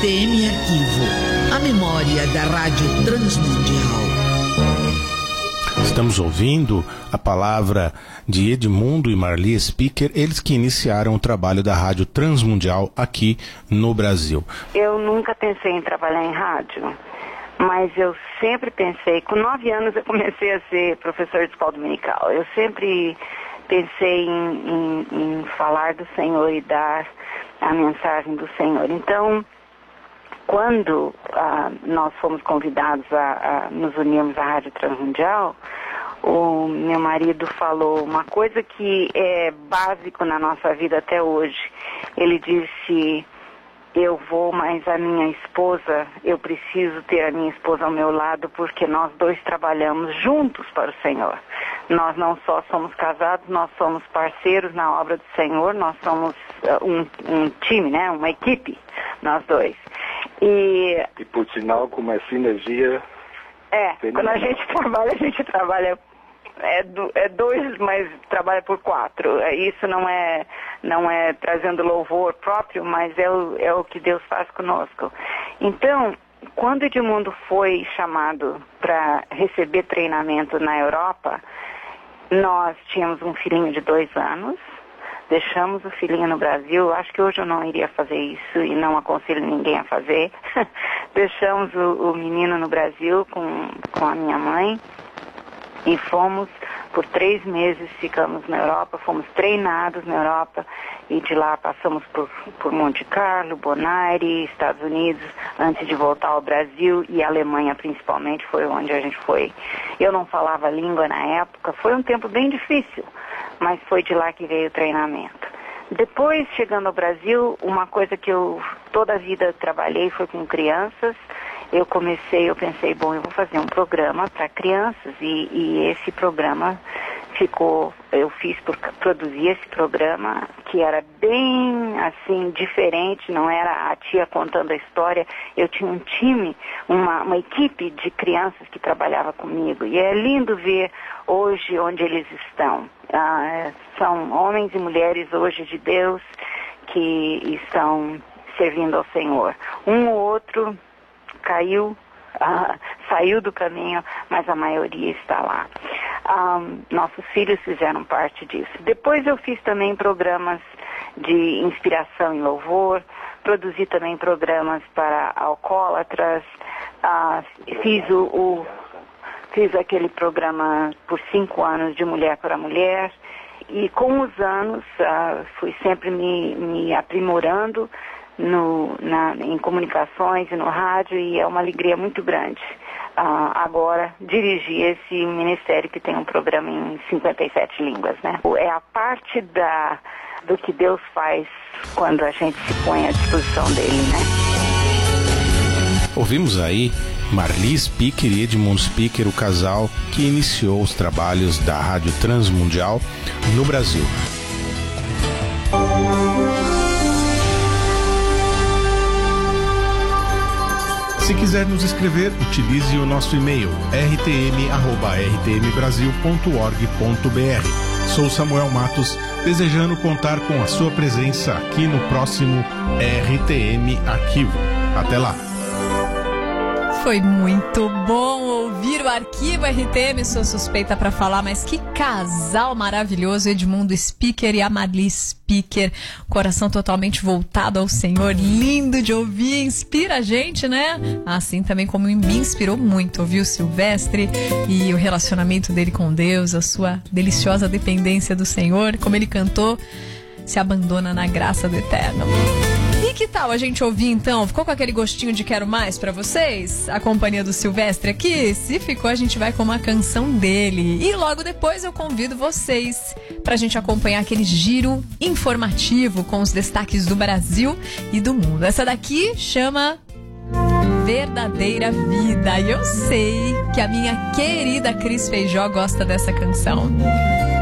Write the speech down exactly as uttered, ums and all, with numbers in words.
T M Arquivo, a memória da Rádio Transmundial. Estamos ouvindo a palavra de Edmundo e Marli Speaker, eles que iniciaram o trabalho da Rádio Transmundial aqui no Brasil. Eu nunca pensei em trabalhar em rádio, mas eu sempre pensei, com nove anos eu comecei a ser professor de escola dominical. Eu sempre pensei em, em, em falar do Senhor e dar a mensagem do Senhor. Então, quando ah, nós fomos convidados a, a nos unirmos à Rádio Transmundial, o meu marido falou uma coisa que é básico na nossa vida até hoje. Ele disse: eu vou, mas a minha esposa, eu preciso ter a minha esposa ao meu lado, porque nós dois trabalhamos juntos para o Senhor. Nós não só somos casados, nós somos parceiros na obra do Senhor, nós somos uh, um, um time, né? Uma equipe, nós dois. E, e por sinal, com uma sinergia... É, quando a gente trabalha, a gente trabalha... É, do, é dois, mas trabalha por quatro. Isso não é, não é trazendo louvor próprio, mas é o, é o que Deus faz conosco. Então, quando Edmundo foi chamado para receber treinamento na Europa, nós tínhamos um filhinho de dois anos, deixamos o filhinho no Brasil. Acho que hoje eu não iria fazer isso e não aconselho ninguém a fazer. Deixamos o, o menino no Brasil com, com a minha mãe. E fomos, por três meses, ficamos na Europa, fomos treinados na Europa, e de lá passamos por, por Monte Carlo, Bonaire, Estados Unidos, antes de voltar ao Brasil, e a Alemanha principalmente foi onde a gente foi. Eu não falava a língua na época, foi um tempo bem difícil, mas foi de lá que veio o treinamento. Depois, chegando ao Brasil, uma coisa que eu toda a vida trabalhei foi com crianças. Eu comecei, eu pensei, bom, eu vou fazer um programa para crianças, e, e esse programa ficou, eu fiz, por, produzi esse programa que era bem, assim, diferente, não era a tia contando a história. Eu tinha um time, uma, uma equipe de crianças que trabalhava comigo, e é lindo ver hoje onde eles estão. Ah, são homens e mulheres hoje de Deus que estão servindo ao Senhor. Um ou outro caiu, ah, saiu do caminho, mas a maioria está lá. Ah, nossos filhos fizeram parte disso. Depois eu fiz também programas de inspiração em louvor, produzi também programas para alcoólatras, ah, fiz o, o fiz aquele programa por cinco anos de Mulher para Mulher, e com os anos ah, fui sempre me, me aprimorando No, na, em comunicações e no rádio, e é uma alegria muito grande uh, agora dirigir esse ministério que tem um programa em cinquenta e sete línguas, né? É a parte da, do que Deus faz quando a gente se põe à disposição dele, né? Ouvimos aí Marli Speaker e Edmundo Speaker, o casal que iniciou os trabalhos da Rádio Transmundial no Brasil. Se quiser nos escrever, utilize o nosso e-mail r t m arroba r t m brasil ponto org ponto b r. Sou Samuel Matos, desejando contar com a sua presença aqui no próximo R T M Arquivo. Até lá! Foi muito bom ouvir o Arquivo R T M, sou suspeita para falar, mas que casal maravilhoso, Edmundo Speaker e a Marli Speaker, coração totalmente voltado ao Senhor, lindo de ouvir, inspira a gente, né? Assim também como me inspirou muito ouvir o Silvestre e o relacionamento dele com Deus, a sua deliciosa dependência do Senhor, como ele cantou, se abandona na graça do Eterno. E que tal a gente ouvir então? Ficou com aquele gostinho de quero mais pra vocês? A companhia do Silvestre aqui? Se ficou, a gente vai com uma canção dele. E logo depois eu convido vocês pra gente acompanhar aquele giro informativo com os destaques do Brasil e do mundo. Essa daqui chama Verdadeira Vida. E eu sei que a minha querida Cris Feijó gosta dessa canção.